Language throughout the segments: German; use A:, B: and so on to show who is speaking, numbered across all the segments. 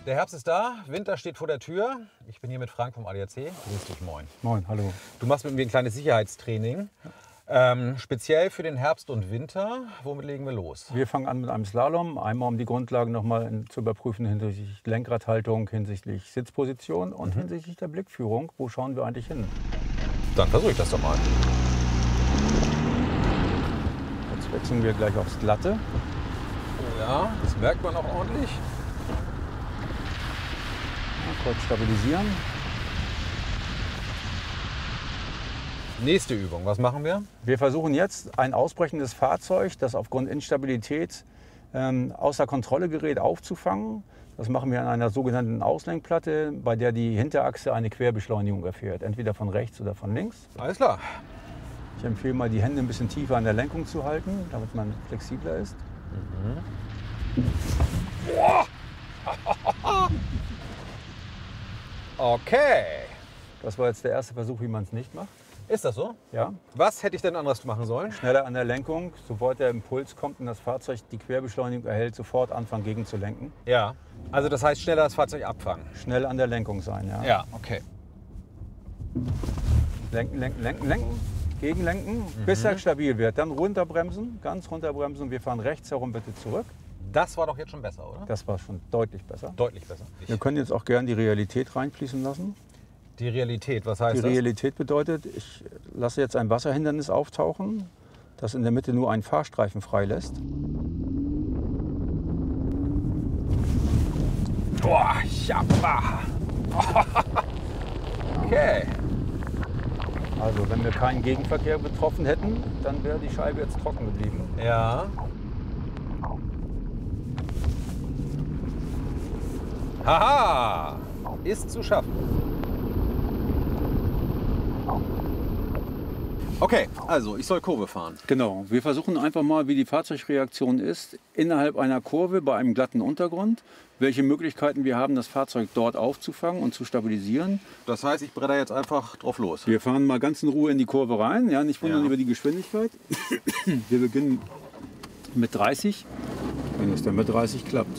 A: Der Herbst ist da, Winter steht vor der Tür. Ich bin hier mit Frank vom ADAC. Grüß dich, moin.
B: Moin, hallo.
A: Du machst mit mir ein kleines Sicherheitstraining. Speziell für den Herbst und Winter. Womit legen wir los?
B: Wir fangen an mit einem Slalom. Einmal um die Grundlagen nochmal zu überprüfen hinsichtlich Lenkradhaltung, hinsichtlich Sitzposition und hinsichtlich der Blickführung. Wo schauen wir eigentlich hin?
A: Dann versuche ich das doch mal.
B: Jetzt wechseln wir gleich aufs Glatte.
A: Oh ja, das merkt man auch ordentlich.
B: Mal kurz stabilisieren.
A: Nächste Übung, was machen wir?
B: Wir versuchen jetzt ein ausbrechendes Fahrzeug, das aufgrund Instabilität außer Kontrolle gerät, aufzufangen. Das machen wir an einer sogenannten Auslenkplatte, bei der die Hinterachse eine Querbeschleunigung erfährt, entweder von rechts oder von links.
A: Alles klar.
B: Ich empfehle mal, die Hände ein bisschen tiefer an der Lenkung zu halten, damit man flexibler ist.
A: Okay.
B: Das war jetzt der erste Versuch, wie man es nicht macht.
A: Ist das so?
B: Ja.
A: Was hätte ich denn anders machen sollen?
B: Schneller an der Lenkung, sobald der Impuls kommt und das Fahrzeug die Querbeschleunigung erhält, sofort anfangen gegenzulenken.
A: Ja. Also das heißt, schneller das Fahrzeug abfangen.
B: Schnell an der Lenkung sein, ja.
A: Ja, okay.
B: Lenken, lenken, lenken, lenken, gegenlenken, bis er stabil wird. Dann runterbremsen, ganz runterbremsen. Wir fahren rechts herum bitte zurück.
A: Das war doch jetzt schon besser, oder?
B: Das war schon deutlich besser.
A: Deutlich besser.
B: Wir können jetzt auch gern die Realität reinfließen lassen.
A: Die Realität, was heißt
B: Die
A: das?
B: Realität bedeutet, ich lasse jetzt ein Wasserhindernis auftauchen, das in der Mitte nur einen Fahrstreifen freilässt.
A: Boah, Jabba. Okay.
B: Also wenn wir keinen Gegenverkehr betroffen hätten, dann wäre die Scheibe jetzt trocken geblieben.
A: Ja. Haha! Ist zu schaffen. Okay, also ich soll Kurve fahren.
B: Genau, wir versuchen einfach mal, wie die Fahrzeugreaktion ist, innerhalb einer Kurve bei einem glatten Untergrund, welche Möglichkeiten wir haben, das Fahrzeug dort aufzufangen und zu stabilisieren.
A: Das heißt, ich bretter jetzt einfach drauf los.
B: Wir fahren mal ganz in Ruhe in die Kurve rein, ja, nicht wundern über die Geschwindigkeit. Wir beginnen mit 30, wenn es dann mit 30 klappt.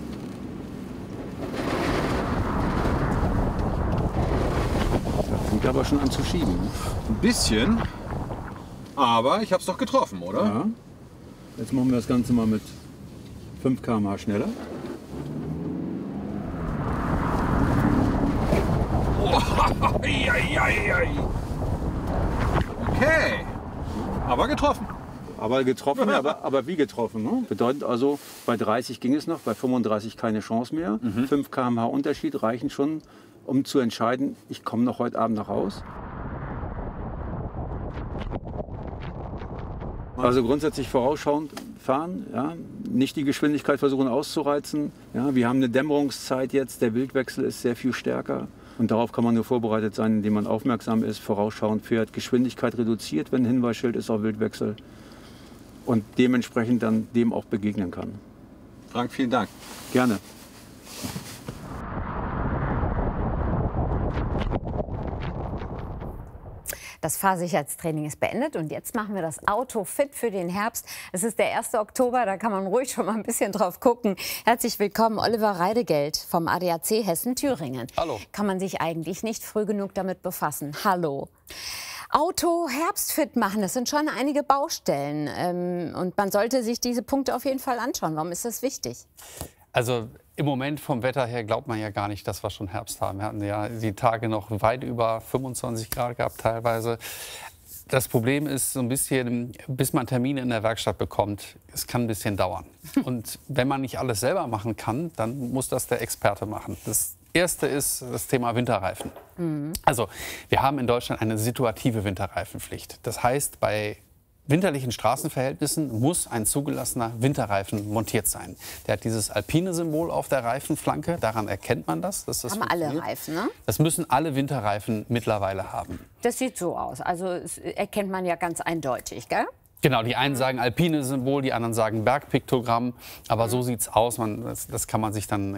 B: Das fängt aber schon an zu schieben.
A: Ein bisschen, aber ich habe es doch getroffen, oder?
B: Ja. Jetzt machen wir das Ganze mal mit 5 km/h schneller.
A: Okay, aber getroffen.
B: Aber getroffen, aber wie getroffen? Ne? Bedeutet also, bei 30 ging es noch, bei 35 keine Chance mehr. 5 km/h Unterschied reichen schon, um zu entscheiden, ich komme noch heute Abend nach Haus. Also grundsätzlich vorausschauend fahren, ja? Nicht die Geschwindigkeit versuchen auszureizen. Ja? Wir haben eine Dämmerungszeit jetzt, der Wildwechsel ist sehr viel stärker. Und darauf kann man nur vorbereitet sein, indem man aufmerksam ist, vorausschauend fährt, Geschwindigkeit reduziert, wenn ein Hinweisschild ist auf Wildwechsel. Und dementsprechend dann dem auch begegnen kann.
A: Frank, vielen Dank.
B: Gerne.
C: Das Fahrsicherheitstraining ist beendet und jetzt machen wir das Auto fit für den Herbst. Es ist der 1. Oktober, da kann man ruhig schon mal ein bisschen drauf gucken. Herzlich willkommen, Oliver Reidegeld vom ADAC Hessen-Thüringen.
A: Hallo.
C: Kann man sich eigentlich nicht früh genug damit befassen. Hallo. Auto herbstfit machen, das sind schon einige Baustellen. Und man sollte sich diese Punkte auf jeden Fall anschauen. Warum ist das wichtig?
D: Also im Moment vom Wetter her glaubt man ja gar nicht, dass wir schon Herbst haben. Wir hatten ja die Tage noch weit über 25 Grad gehabt teilweise. Das Problem ist so ein bisschen, bis man Termine in der Werkstatt bekommt, es kann ein bisschen dauern. Und wenn man nicht alles selber machen kann, dann muss das der Experte machen. Das Erste ist das Thema Winterreifen. Also wir haben in Deutschland eine situative Winterreifenpflicht. Das heißt, bei winterlichen Straßenverhältnissen muss ein zugelassener Winterreifen montiert sein. Der hat dieses alpine Symbol auf der Reifenflanke, daran erkennt man das. Dass das
C: Haben alle Reifen, ne?
D: Das müssen alle Winterreifen mittlerweile haben.
C: Das sieht so aus, also das erkennt man ja ganz eindeutig, gell?
D: Genau, die einen sagen alpine Symbol, die anderen sagen Bergpiktogramm. Aber so sieht's aus. Das kann man sich dann